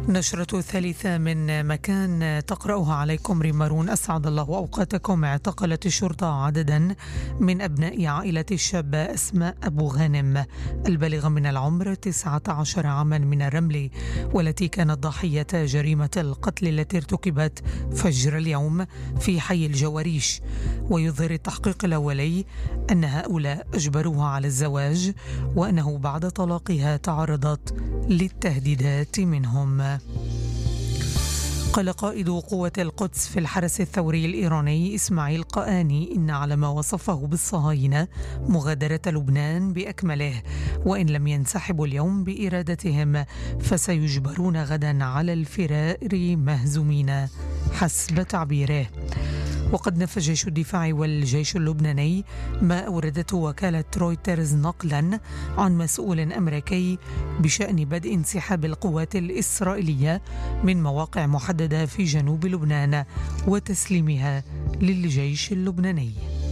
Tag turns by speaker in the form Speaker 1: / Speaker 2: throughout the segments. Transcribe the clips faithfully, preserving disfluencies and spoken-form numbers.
Speaker 1: نشرة ثالثة من مكان تقرأها عليكم ريمارون. أسعد الله أوقاتكم. اعتقلت الشرطة عددا من أبناء عائلة الشابة أسماء أبو غانم البالغة من العمر تسعة عشر عاما من الرمل، والتي كانت ضحية جريمة القتل التي ارتكبت فجر اليوم في حي الجواريش. ويظهر التحقيق الأولي أن هؤلاء أجبروها على الزواج، وأنه بعد طلاقها تعرضت للتهديدات منهم. قال قائد قوة القدس في الحرس الثوري الإيراني إسماعيل قآني إن على ما وصفه بالصهاينة مغادرة لبنان بأكمله، وإن لم ينسحبوا اليوم بإرادتهم فسيجبرون غدا على الفرار مهزومين حسب تعبيره. وقد نفى جيش الدفاع والجيش اللبناني ما أوردته وكالة رويترز نقلا عن مسؤول أمريكي بشأن بدء انسحاب القوات الإسرائيلية من مواقع محددة في جنوب لبنان وتسليمها للجيش اللبناني.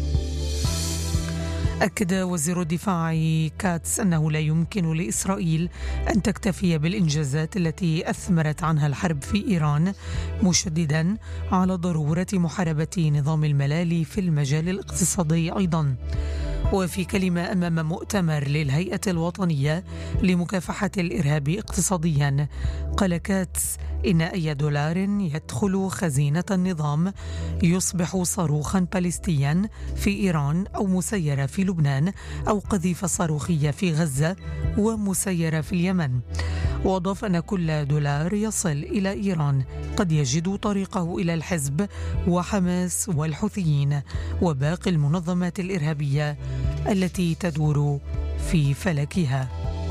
Speaker 1: أكد وزير الدفاع كاتس أنه لا يمكن لإسرائيل أن تكتفي بالإنجازات التي أثمرت عنها الحرب في إيران، مشددا على ضرورة محاربة نظام الملالي في المجال الاقتصادي أيضا. وفي كلمة أمام مؤتمر للهيئة الوطنية لمكافحة الإرهاب اقتصاديا، قال كاتس إن أي دولار يدخل خزينة النظام يصبح صاروخا باليستيا في إيران أو مسيرة في لبنان أو قذيفة صاروخية في غزة ومسيرة في اليمن. وأضاف أن كل دولار يصل إلى إيران قد يجد طريقه إلى الحزب وحماس والحوثيين وباقي المنظمات الإرهابية التي تدور في فلكها.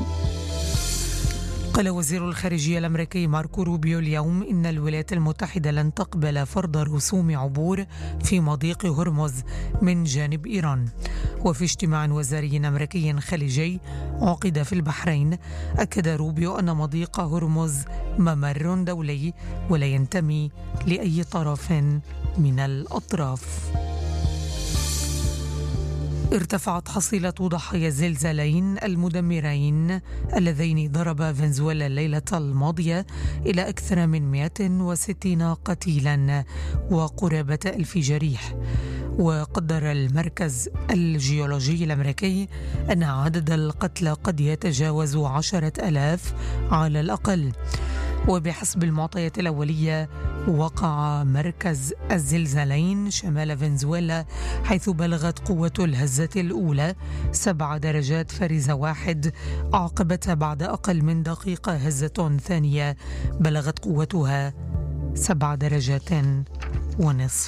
Speaker 1: قال وزير الخارجية الأمريكي ماركو روبيو اليوم إن الولايات المتحدة لن تقبل فرض رسوم عبور في مضيق هرمز من جانب إيران. وفي اجتماع وزاري أمريكي خليجي عقد في البحرين، أكد روبيو أن مضيق هرمز ممر دولي ولا ينتمي لأي طرف من الأطراف. ارتفعت حصيلة ضحايا الزلزالين المدمرين اللذين ضربا فنزويلا الليلة الماضية إلى أكثر من مئة وستين قتيلا وقرابة ألف جريح. وقدر المركز الجيولوجي الأمريكي أن عدد القتلى قد يتجاوز عشرة ألاف على الأقل. وبحسب المعطيات الأولية، وقع مركز الزلزالين شمال فنزويلا حيث بلغت قوة الهزة الأولى سبع درجات فارزة واحد، أعقبتها بعد أقل من دقيقة هزة ثانية بلغت قوتها سبع درجات ونصف.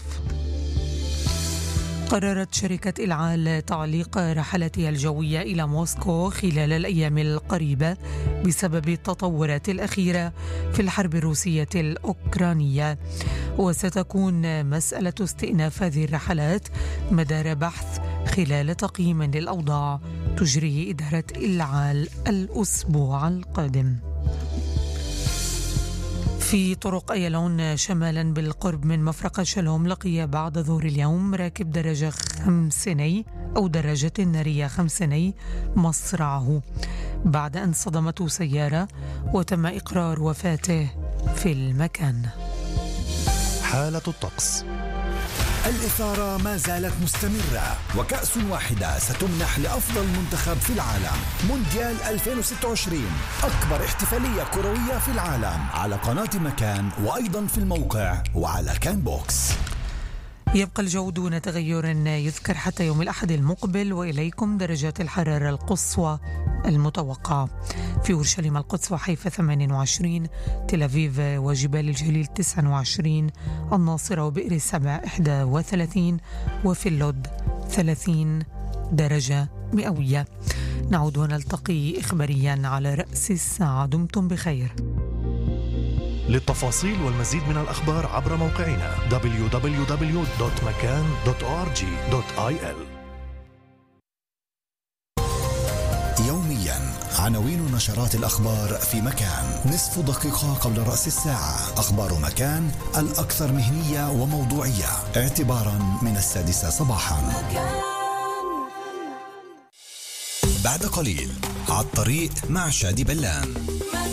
Speaker 1: قررت شركة إلعال تعليق رحلاتها الجوية إلى موسكو خلال الأيام القريبة بسبب التطورات الأخيرة في الحرب الروسية الأوكرانية. وستكون مسألة استئناف هذه الرحلات مدار بحث خلال تقييم للأوضاع تجريه إدارة إلعال الأسبوع القادم. في طرق أيلون شمالا بالقرب من مفرق شلوم، لقي بعد ظهر اليوم راكب دراجة خمسيني أو دراجة نارية خمسيني مصرعه بعد أن صدمته سيارة، وتم إقرار وفاته في المكان.
Speaker 2: حالة الطقس.
Speaker 3: الإثارة ما زالت مستمرة، وكأس واحدة ستمنح لأفضل منتخب في العالم. مونديال ألفين وستة وعشرين، أكبر احتفالية كروية في العالم، على قناة مكان وأيضا في الموقع وعلى كان بوكس.
Speaker 1: يبقى الجو دون تغير يذكر حتى يوم الأحد المقبل، وإليكم درجات الحرارة القصوى المتوقعة: في أورشليم القدس وحيفا ثمانية وعشرين، تل أبيب وجبال الجليل تسعة وعشرين، الناصرة وبئر السبع واحد وثلاثين، وفي اللد ثلاثين درجة مئوية. نعود ونلتقي إخباريا على رأس الساعة. دمتم بخير.
Speaker 2: للتفاصيل والمزيد من الأخبار عبر موقعنا دبليو دبليو دبليو دوت مكان دوت أو آر جي دوت آي إل.
Speaker 3: يوميا عناوين نشرات الأخبار في مكان، نصف دقيقة قبل رأس الساعة. أخبار مكان الأكثر مهنية وموضوعية اعتبارا من السادسة صباحا. بعد قليل على الطريق مع شادي بلان.